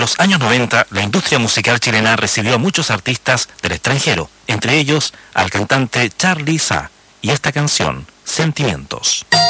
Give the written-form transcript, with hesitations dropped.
los años 90, la industria musical chilena recibió a muchos artistas del extranjero, entre ellos al cantante Charly Sa, y esta canción, Sentimientos.